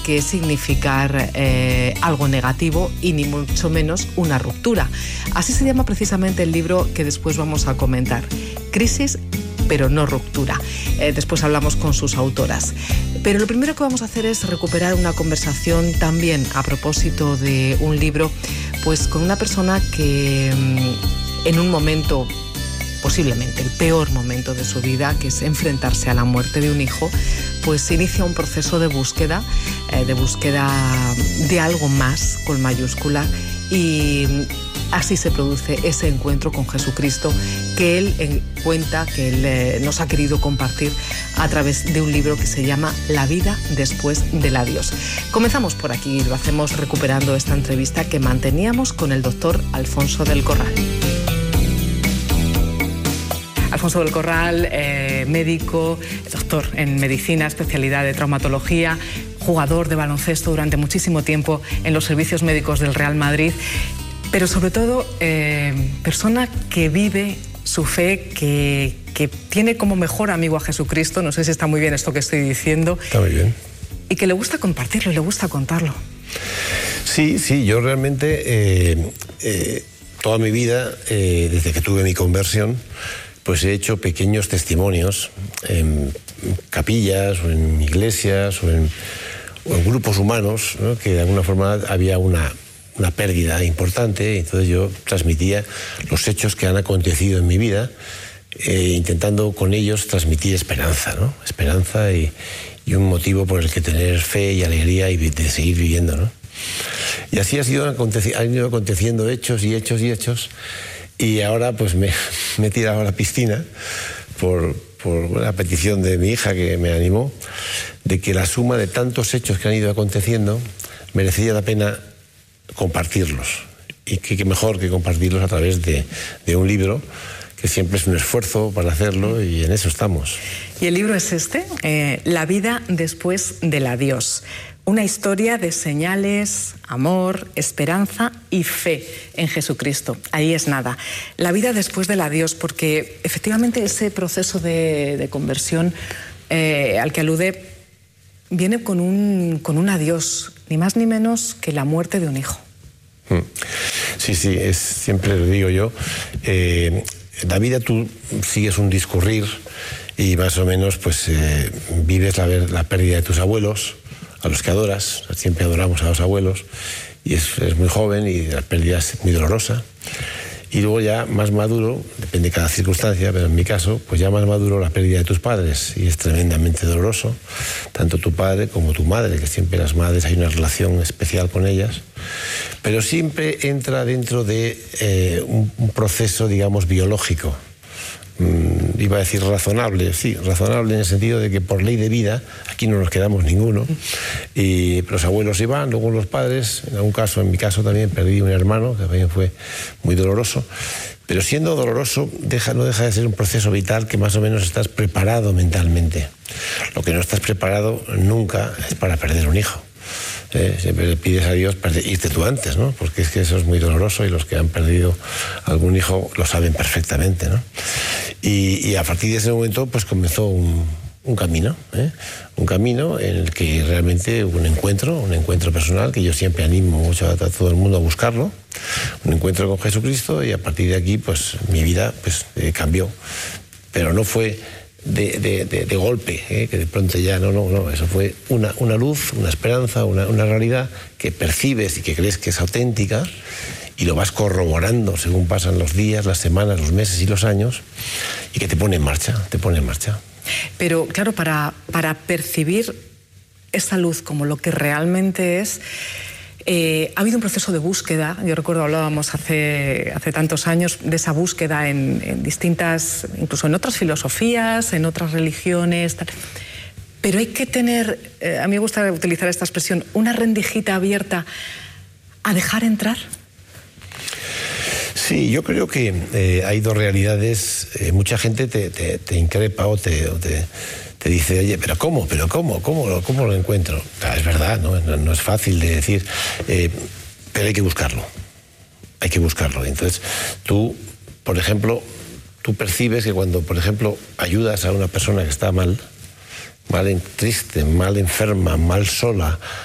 que es significar algo negativo y ni mucho menos una ruptura. Así se llama precisamente el libro que después vamos a comentar. Crisis, pero no ruptura. Después hablamos con sus autoras. Pero lo primero que vamos a hacer es recuperar una conversación también a propósito de un libro, pues con una persona que en un momento, posiblemente el peor momento de su vida, que es enfrentarse a la muerte de un hijo, pues inicia un proceso de búsqueda de algo más con mayúscula, y así se produce ese encuentro con Jesucristo que él cuenta, que él nos ha querido compartir a través de un libro que se llama La vida después del adiós. Comenzamos por aquí, lo hacemos recuperando esta entrevista que manteníamos con el doctor Alfonso del Corral. Alfonso del Corral, médico, doctor en medicina, especialidad de traumatología, jugador de baloncesto durante muchísimo tiempo en los servicios médicos del Real Madrid, pero sobre todo persona que vive su fe, que tiene como mejor amigo a Jesucristo. No sé si está muy bien esto que estoy diciendo. Está muy bien. Y que le gusta compartirlo, le gusta contarlo. Sí, yo realmente toda mi vida, desde que tuve mi conversión, pues he hecho pequeños testimonios en capillas o en iglesias o en grupos humanos, ¿no? Que de alguna forma había una pérdida importante, entonces yo transmitía los hechos que han acontecido en mi vida, intentando con ellos transmitir esperanza, ¿no? Esperanza y un motivo por el que tener fe y alegría y de seguir viviendo, ¿no? Y así han ido aconteciendo hechos y hechos y hechos, y ahora pues me he tirado a la piscina por la petición de mi hija, que me animó, de que la suma de tantos hechos que han ido aconteciendo merecía la pena compartirlos, y que mejor que compartirlos a través de un libro, que siempre es un esfuerzo para hacerlo, y en eso estamos. Y el libro es este, La vida después del adiós. Una historia de señales, amor, esperanza y fe en Jesucristo. Ahí es nada. La vida después del adiós, porque efectivamente ese proceso de conversión al que alude viene con un adiós, ni más ni menos que la muerte de un hijo. Sí, siempre lo digo yo. En la vida tú sigues un discurrir y más o menos pues vives la pérdida de tus abuelos, a los que adoras. Siempre adoramos a los abuelos, y es muy joven y la pérdida es muy dolorosa. Y luego ya más maduro, depende de cada circunstancia, pero en mi caso, pues ya más maduro, la pérdida de tus padres, y es tremendamente doloroso, tanto tu padre como tu madre, que siempre las madres hay una relación especial con ellas, pero siempre entra dentro de un proceso, digamos, biológico. Iba a decir razonable, sí, razonable en el sentido de que por ley de vida aquí no nos quedamos ninguno, y los abuelos iban, luego los padres. En algún caso, en mi caso también perdí un hermano, que también fue muy doloroso, pero siendo doloroso no deja de ser un proceso vital, que más o menos estás preparado mentalmente. Lo que no estás preparado nunca es para perder un hijo. Siempre le pides a Dios irte tú antes, ¿no? Porque es que eso es muy doloroso, y los que han perdido algún hijo lo saben perfectamente, ¿no? Y a partir de ese momento pues comenzó un camino, un camino en el que realmente hubo un encuentro personal, que yo siempre animo mucho a todo el mundo a buscarlo, un encuentro con Jesucristo, y a partir de aquí pues mi vida pues cambió, pero no fue de golpe, que de pronto ya no, eso fue una luz, una esperanza, una realidad que percibes y que crees que es auténtica, y lo vas corroborando según pasan los días, las semanas, los meses y los años, y que te pone en marcha. Pero claro, para percibir esa luz como lo que realmente es, ha habido un proceso de búsqueda. Yo recuerdo, hablábamos hace tantos años de esa búsqueda en distintas, incluso en otras filosofías, en otras religiones, tal. Pero hay que tener, a mí me gusta utilizar esta expresión, una rendijita abierta a dejar entrar. Sí, yo creo que hay dos realidades. Mucha gente te increpa o te dice, oye, ¿pero cómo lo encuentro? Es verdad, no es fácil de decir, pero hay que buscarlo. Entonces, tú, por ejemplo, percibes que cuando, por ejemplo, ayudas a una persona que está mal triste, mal enferma, mal sola,